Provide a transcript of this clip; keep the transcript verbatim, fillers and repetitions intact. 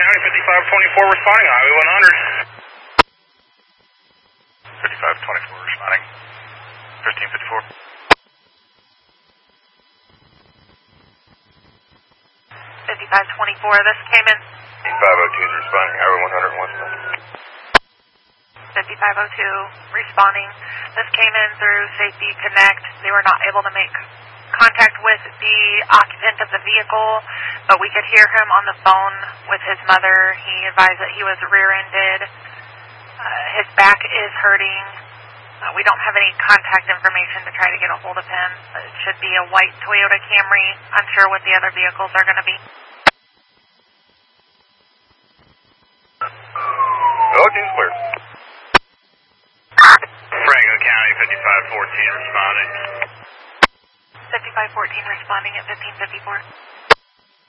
County, fifty-five twenty-four responding, Highway one hundred. fifty-five twenty-four responding, fifteen fifty-four. fifty-five twenty-four, this came in. fifty-five oh two is responding, Highway one hundred one. fifty-five oh two responding. This came in through Safety Connect. They were not able to make contact with the occupant of the vehicle, but we could hear him on the phone with his mother. He advised that he was rear-ended. Uh, his back is hurting. Uh, we don't have any contact information to try to get a hold of him. It should be a white Toyota Camry. Unsure what the other vehicles are going to be. oh two is clear. Franklin County, fifty-five fourteen responding. fifty-five fourteen responding at fifteen fifty-four.